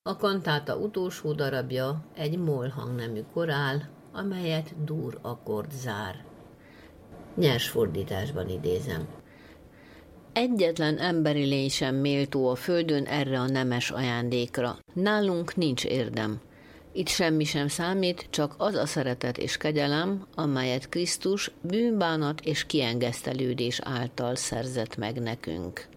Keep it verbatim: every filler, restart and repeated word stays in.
A kantáta utolsó darabja egy moll hangnemű korál, amelyet dur akkord zár. Nyers fordításban idézem. Egyetlen emberi lény sem méltó a földön erre a nemes ajándékra. Nálunk nincs érdem. Itt semmi sem számít, csak az a szeretet és kegyelem, amelyet Krisztus bűnbánat és kiengesztelődés által szerzett meg nekünk.